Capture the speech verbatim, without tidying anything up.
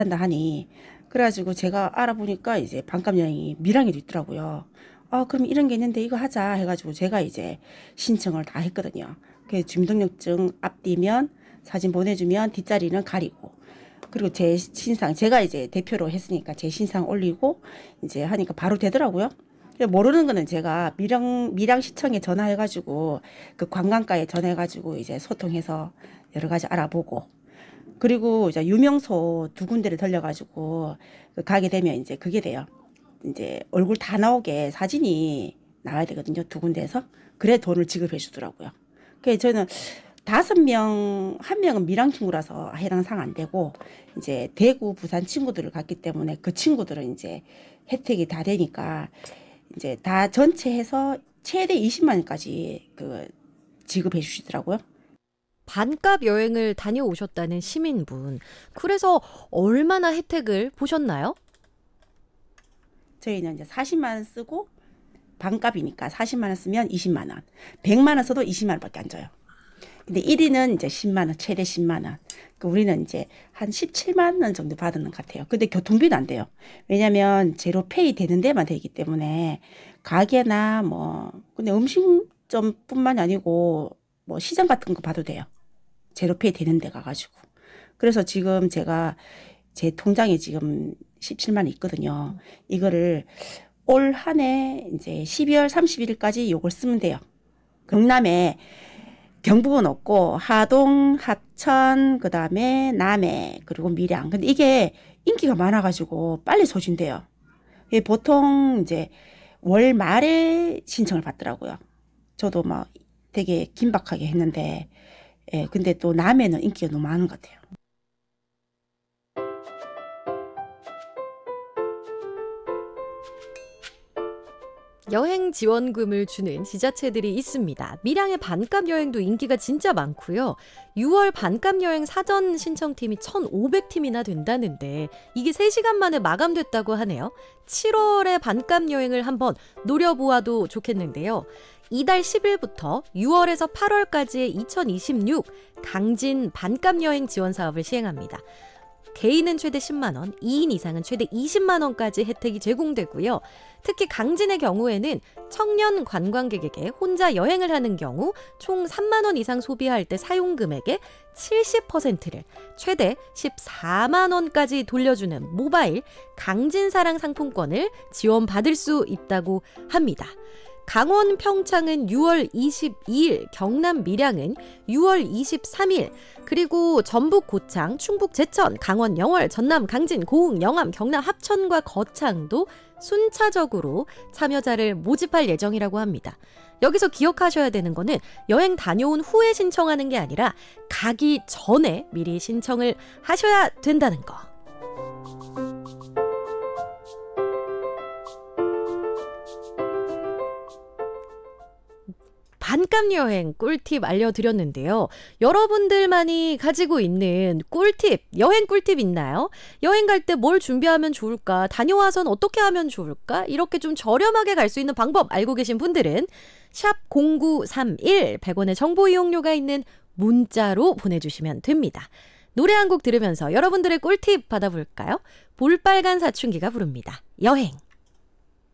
한다 하니 그래가지고 제가 알아보니까 이제 반값 여행이 밀양에도 있더라고요. 아, 그럼 이런 게 있는데 이거 하자 해가지고 제가 이제 신청을 다 했거든요. 그 주민등록증 앞뒤면 사진 보내주면 뒷자리는 가리고 그리고 제 신상 제가 이제 대표로 했으니까 제 신상 올리고 이제 하니까 바로 되더라고요. 모르는 거는 제가 밀양 밀양시청에 전화해가지고 그 관광과에 전화해가지고 이제 소통해서 여러 가지 알아보고 그리고 이제 유명소 두 군데를 들려가지고 그 가게 되면 이제 그게 돼요. 이제 얼굴 다 나오게 사진이 나와야 되거든요. 두 군데에서. 그래 돈을 지급해 주더라고요. 그래서 저는 다섯 명, 한 명은 밀양 친구라서 해당 사항 안 되고, 이제 대구, 부산 친구들을 갔기 때문에 그 친구들은 이제 혜택이 다 되니까, 이제 다 전체 해서 최대 이십만 원까지 그 지급해 주시더라고요. 반값 여행을 다녀오셨다는 시민분. 그래서 얼마나 혜택을 보셨나요? 저희는 이제 사십만 원 쓰고, 반값이니까 사십만 원 쓰면 이십만 원. 백만 원 써도 이십만 원밖에 안 줘요. 근데 일 위는 이제 십만 원, 최대 십만 원. 그 우리는 이제 한 십칠만 원 정도 받는 것 같아요. 근데 교통비는 안 돼요. 왜냐면 제로페이 되는 데만 되기 때문에 가게나 뭐, 근데 음식점뿐만이 아니고 뭐 시장 같은 거 봐도 돼요. 제로페이 되는 데 가가지고. 그래서 지금 제가 제 통장에 지금 십칠만 원 있거든요. 이거를 올 한 해 이제 십이월 삼십일까지 요걸 쓰면 돼요. 경남에 경북은 없고 하동, 합천, 그다음에 남해, 그리고 밀양. 근데 이게 인기가 많아가지고 빨리 소진돼요. 이게 보통 이제 월 말에 신청을 받더라고요. 저도 막 되게 긴박하게 했는데, 예, 근데 또 남해는 인기가 너무 많은 것 같아요. 여행 지원금을 주는 지자체들이 있습니다. 밀양의 반값 여행도 인기가 진짜 많고요. 유월 반값 여행 사전 신청팀이 천오백 팀이나 된다는데 이게 세 시간 만에 마감됐다고 하네요. 칠월에 반값 여행을 한번 노려보아도 좋겠는데요. 이달 십 일부터 유월에서 팔월까지의 이천이십육 강진 반값 여행 지원 사업을 시행합니다. 개인은 최대 십만 원, 이 인 이상은 최대 이십만 원까지 혜택이 제공되고요. 특히 강진의 경우에는 청년 관광객에게 혼자 여행을 하는 경우 총 삼만 원 이상 소비할 때 사용 금액의 칠십 퍼센트를 최대 십사만 원까지 돌려주는 모바일 강진사랑 상품권을 지원받을 수 있다고 합니다. 강원 평창은 유월 이십이일, 경남 밀양은 유월 이십삼일, 그리고 전북 고창, 충북 제천, 강원 영월, 전남 강진, 고흥, 영암, 경남 합천과 거창도 순차적으로 참여자를 모집할 예정이라고 합니다. 여기서 기억하셔야 되는 거는 여행 다녀온 후에 신청하는 게 아니라 가기 전에 미리 신청을 하셔야 된다는 거. 반값 여행 꿀팁 알려드렸는데요. 여러분들만이 가지고 있는 꿀팁, 여행 꿀팁 있나요? 여행 갈 때 뭘 준비하면 좋을까? 다녀와선 어떻게 하면 좋을까? 이렇게 좀 저렴하게 갈 수 있는 방법 알고 계신 분들은 샵 공구삼일 백 원의 정보 이용료가 있는 문자로 보내주시면 됩니다. 노래 한 곡 들으면서 여러분들의 꿀팁 받아볼까요? 볼빨간 사춘기가 부릅니다. 여행.